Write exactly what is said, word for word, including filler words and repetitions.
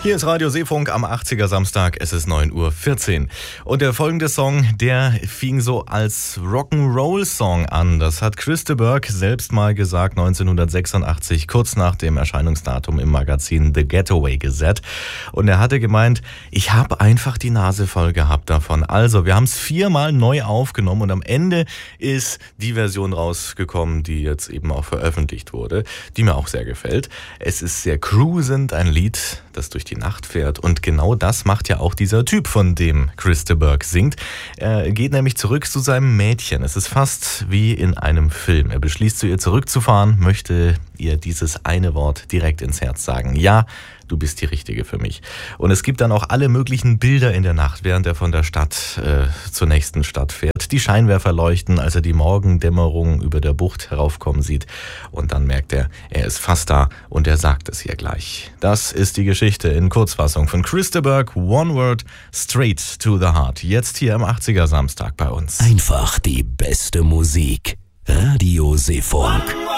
Hier ist Radio Seefunk am achtziger Samstag, es ist neun Uhr vierzehn. Und der folgende Song, der fing so als Rock'n'Roll-Song an. Das hat Chris de Burgh selbst mal gesagt, neunzehnhundertsechsundachtzig, kurz nach dem Erscheinungsdatum im Magazin The Getaway Gazette. Und er hatte gemeint, ich habe einfach die Nase voll gehabt davon. Also, wir haben es viermal neu aufgenommen und am Ende ist die Version rausgekommen, die jetzt eben auch veröffentlicht wurde, die mir auch sehr gefällt. Es ist sehr cruisend, ein Lied, das durch die Nacht fährt. Und genau das macht ja auch dieser Typ, von dem Chris de Burgh singt. Er geht nämlich zurück zu seinem Mädchen. Es ist fast wie in einem Film. Er beschließt, zu ihr zurückzufahren, möchte ihr dieses eine Wort direkt ins Herz sagen. Ja, du bist die Richtige für mich. Und es gibt dann auch alle möglichen Bilder in der Nacht, während er von der Stadt äh, zur nächsten Stadt fährt. Die Scheinwerfer leuchten, als er die Morgendämmerung über der Bucht heraufkommen sieht. Und dann merkt er, er ist fast da und er sagt es ihr gleich. Das ist die Geschichte in Kurzfassung von Chris de Burgh, One Word, Straight to the Heart. Jetzt hier am achtziger Samstag bei uns. Einfach die beste Musik. Radio Seefunk.